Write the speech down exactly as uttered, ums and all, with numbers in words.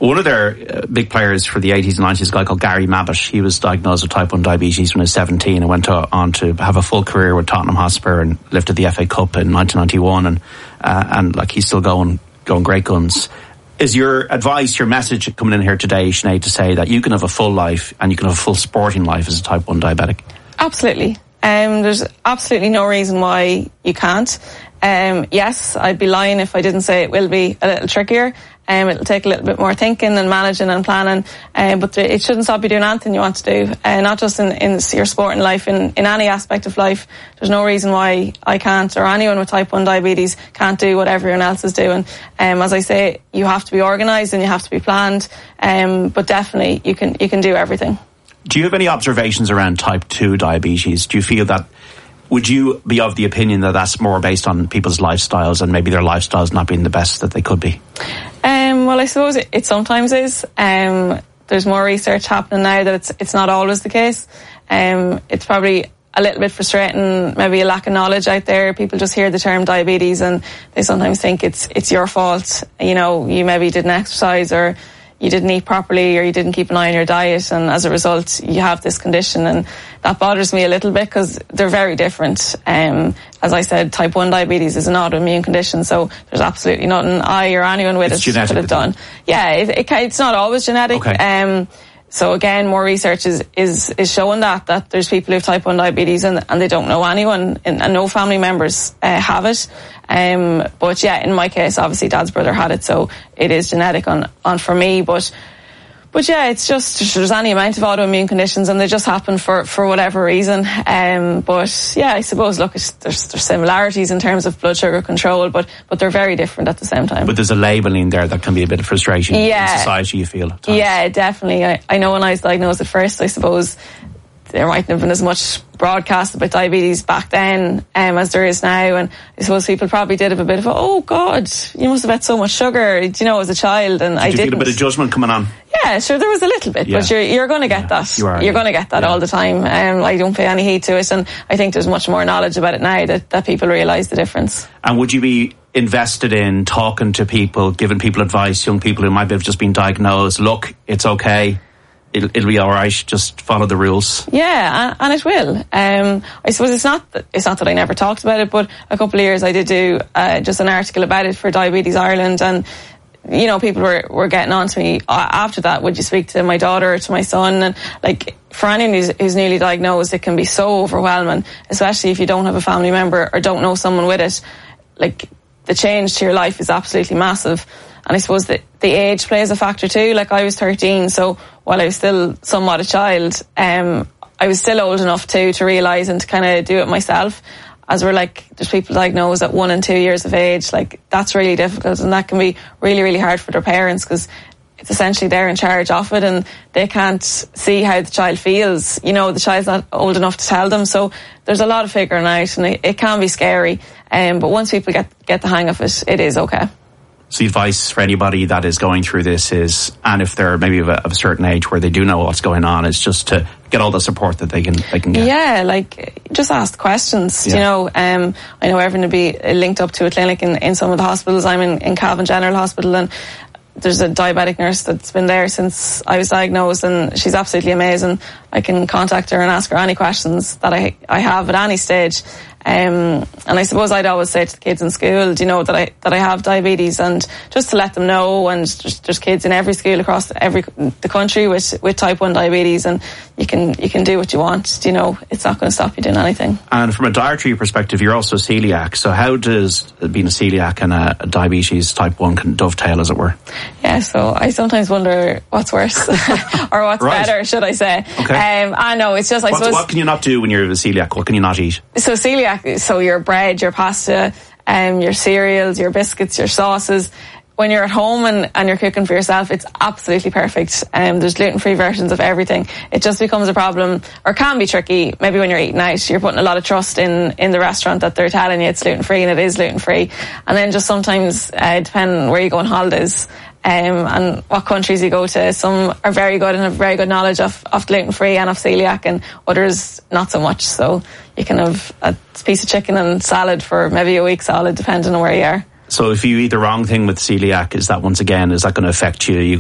One of their uh, big players for the eighties and nineties, a guy called Gary Mabbutt. He was diagnosed with type one diabetes when he was seventeen and went to, on to have a full career with Tottenham Hotspur and lifted the F A Cup in nineteen ninety-one, and uh, and like he's still going going great guns. Is your advice, your message coming in here today, Sinead, to say that you can have a full life and you can have a full sporting life as a type one diabetic? Absolutely. Um, there's absolutely no reason why you can't. Um, yes, I'd be lying if I didn't say it will be a little trickier. Um, it'll take a little bit more thinking and managing and planning, um, but it shouldn't stop you doing anything you want to do, uh, not just in, in your sporting life, in, in any aspect of life. There's no reason why I can't, or anyone with type one diabetes can't do what everyone else is doing. Um, as I say, you have to be organised and you have to be planned, um, but definitely you can you can do everything. Do you have any observations around type two diabetes? Do you feel that, would you be of the opinion that that's more based on people's lifestyles and maybe their lifestyles not being the best that they could be? Um, well, I suppose it, it sometimes is. Um, there's more research happening now that it's it's not always the case. Um, it's probably a little bit frustrating, maybe a lack of knowledge out there. People just hear the term diabetes and they sometimes think it's it's your fault. You know, you maybe didn't exercise, or you didn't eat properly, or you didn't keep an eye on your diet, and as a result you have this condition. And that bothers me a little bit because they're very different. Um, as I said, type one diabetes is an autoimmune condition, so there's absolutely nothing I or anyone with it's it could have done. Yeah, it, it, it's not always genetic. Okay. Um, so again, more research is, is, is showing that, that there's people who have type one diabetes and, and they don't know anyone, and, and no family members uh, have it. Um, but yeah, in my case, obviously Dad's brother had it, so it is genetic on, on for me. But But yeah, it's just, there's any amount of autoimmune conditions and they just happen for, for whatever reason. Um, but yeah, I suppose, look, it's, there's, there's similarities in terms of blood sugar control, but, but they're very different at the same time. But there's a labelling there that can be a bit of frustration yeah. in society, you feel? At times. Yeah, definitely. I, I know when I was diagnosed at first, I suppose there mightn't have been as much broadcast about diabetes back then um, as there is now, and I suppose people probably did have a bit of a, oh God, you must have had so much sugar, you know, as a child, and did I you didn't. feel a bit of judgment coming on? Yeah, sure, there was a little bit, yeah. but you're you're going to get yeah, that. You are, you're yeah. going to get that yeah. all the time. Um, I don't pay any heed to it, and I think there's much more knowledge about it now that, that people realise the difference. And would you be invested in talking to people, giving people advice, young people who might have just been diagnosed, look, it's okay, It'll, it'll be all right. Just follow the rules. Yeah, and, and it will. Um, I suppose it's not that, it's not that I never talked about it, but a couple of years I did do uh, just an article about it for Diabetes Ireland, and you know, people were were getting on to me after that. Would you speak to my daughter or to my son? And like, for anyone who's, who's newly diagnosed, it can be so overwhelming, especially if you don't have a family member or don't know someone with it. Like, the change to your life is absolutely massive. And I suppose that the age plays a factor too. Like, I was thirteen, so while I was still somewhat a child, um, I was still old enough too to realise and to kind of do it myself. As we're like, there's people diagnosed at one and two years of age, like that's really difficult, and that can be really, really hard for their parents, because it's essentially they're in charge of it and they can't see how the child feels. You know, the child's not old enough to tell them, so there's a lot of figuring out, and it, it can be scary. Um, but once people get get the hang of it, it is okay. So the advice for anybody that is going through this is, and if they're maybe of a, of a certain age where they do know what's going on, is just to get all the support that they can they can get. Yeah, like, just ask questions. Yeah. You know, um, I know everyone will be linked up to a clinic in, in some of the hospitals. I'm in, in Cavan General Hospital, and there's a diabetic nurse that's been there since I was diagnosed, and she's absolutely amazing. I can contact her and ask her any questions that I I have at any stage. Um, and I suppose I'd always say to the kids in school, you know, that I that I have diabetes, and just to let them know. And there's, there's kids in every school across every the country with with type one diabetes, and you can you can do what you want. You know, it's not going to stop you doing anything. And from a dietary perspective, you're also celiac. So how does being a celiac and a, a diabetes type one can dovetail, as it were? Yeah, so I sometimes wonder what's worse or what's right. better, should I say? Okay. Um, I know it's just I what, suppose. What can you not do when you're a celiac? What can you not eat? So celiac. So your bread, your pasta, um, your cereals, your biscuits, your sauces. When you're at home and, and you're cooking for yourself, it's absolutely perfect. Um, there's gluten-free versions of everything. It just becomes a problem, or can be tricky, maybe when you're eating out. You're putting a lot of trust in, in the restaurant that they're telling you it's gluten-free, and it is gluten-free. And then just sometimes, uh, depending on where you go on holidays, Um, and what countries you go to, some are very good and have very good knowledge of, of gluten-free and of celiac, and others not so much. So you can have a piece of chicken and salad for maybe a week solid, depending on where you are. So if you eat the wrong thing with celiac, is that once again, is that going to affect you? You